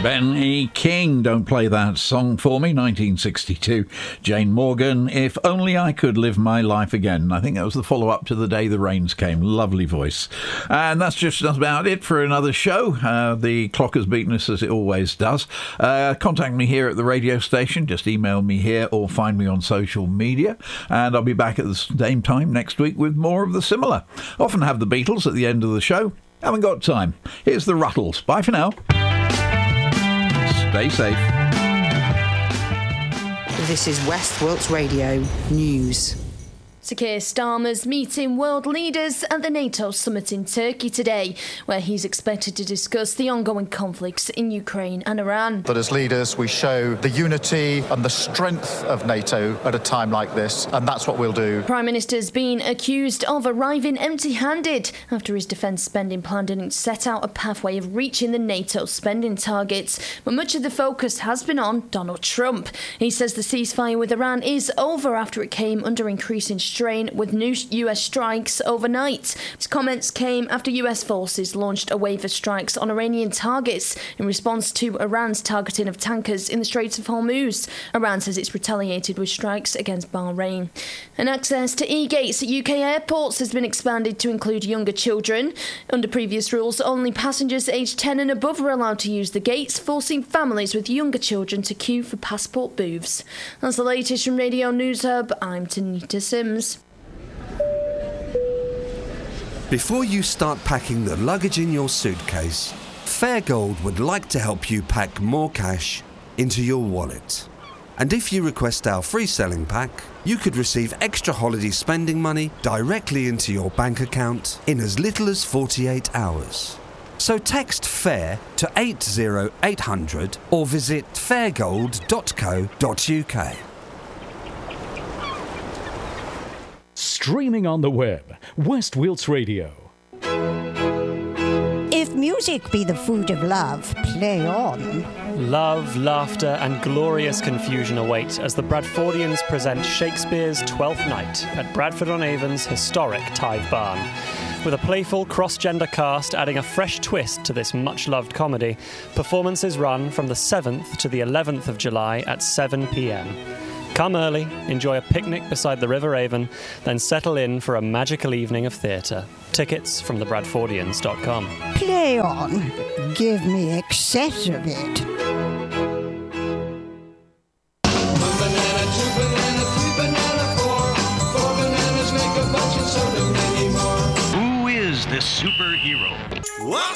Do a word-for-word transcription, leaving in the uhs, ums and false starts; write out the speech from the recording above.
Ben E. King, Don't Play That Song For Me, nineteen sixty-two. Jane Morgan, If Only I Could Live My Life Again. I think that was the follow-up to The Day the Rains Came. Lovely voice. And that's just about it for another show. Uh, the clock has beaten us as it always does. Uh, contact me here at the radio station. Just email me here or find me on social media. And I'll be back at the same time next week with more of the similar. Often have the Beatles at the end of the show. Haven't got time. Here's the Ruttles. Bye for now. Stay safe. This is West Wilts Radio News. Sir Keir Starmer's meeting world leaders at the NATO summit in Turkey today, where he's expected to discuss the ongoing conflicts in Ukraine and Iran. That as leaders we show the unity and the strength of NATO at a time like this, and that's what we'll do. Prime Minister's been accused of arriving empty-handed after his defence spending plan didn't set out a pathway of reaching the NATO spending targets, but much of the focus has been on Donald Trump. He says the ceasefire with Iran is over after it came under increasing strain with new U S strikes overnight. His comments came after U S forces launched a wave of strikes on Iranian targets in response to Iran's targeting of tankers in the Straits of Hormuz. Iran says it's retaliated with strikes against Bahrain. And access to e-gates at U K airports has been expanded to include younger children. Under previous rules, only passengers aged ten and above were allowed to use the gates, forcing families with younger children to queue for passport booths. That's the latest from Radio News Hub. I'm Tanita Sims. Before you start packing the luggage in your suitcase, Fairgold would like to help you pack more cash into your wallet. And if you request our free selling pack, you could receive extra holiday spending money directly into your bank account in as little as forty-eight hours. So text FAIR to eight zero eight hundred or visit fairgold dot co dot uk. Streaming on the web, West Wilts Radio. If music be the food of love, play on. Love, laughter and glorious confusion await as the Bradfordians present Shakespeare's Twelfth Night at Bradford-on-Avon's historic Tithe Barn. With a playful cross-gender cast adding a fresh twist to this much-loved comedy, performances run from the seventh to the eleventh of July at seven p.m. Come early, enjoy a picnic beside the River Avon, then settle in for a magical evening of theatre. Tickets from the bradfordians dot com. Play on. Give me excess of it. One banana, two banana, three banana, four. Four bananas make a bunch and so do many more. Who is this superhero? What?